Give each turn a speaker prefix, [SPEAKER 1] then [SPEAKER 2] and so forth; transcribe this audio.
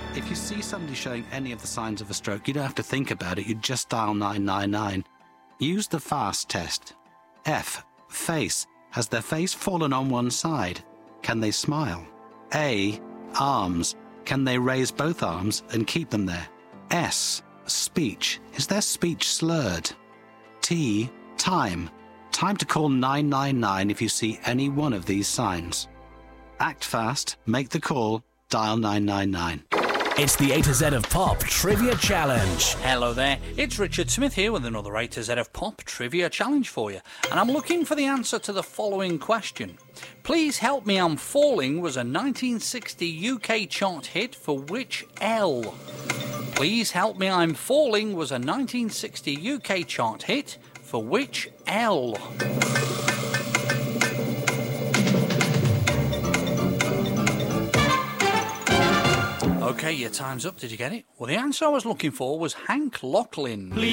[SPEAKER 1] If you see somebody showing any of the signs of a stroke, you don't have to think about it. You just dial 999. Use the FAST test. F. Face. Has their face fallen on one side? Can they smile? A. Arms. Can they raise both arms and keep them there? S. Speech. Is their speech slurred? T. Time. Time to call 999 if you see any one of these signs. Act fast, make the call, dial 999.
[SPEAKER 2] It's the A to Z of Pop Trivia Challenge.
[SPEAKER 3] Hello there, it's Richard Smith here with another A to Z of Pop Trivia Challenge for you. And I'm looking for the answer to the following question. Please Help Me I'm Falling was a 1960 UK chart hit for which L? Please Help Me I'm Falling was a 1960 UK chart hit for which L? Okay, your time's up. Did you get it? Well, the answer I was looking for was Hank Locklin.